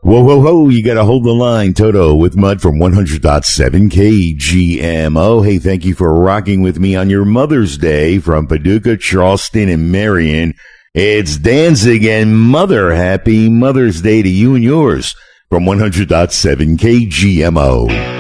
Whoa, whoa, whoa, you gotta hold the line. Toto with Mud from 100.7 KGMO. Hey, thank you for rocking with me on your Mother's Day from Paducah, Charleston, and Marion. It's Danzig and Mother. Happy Mother's Day to you and yours from 100.7 KGMO.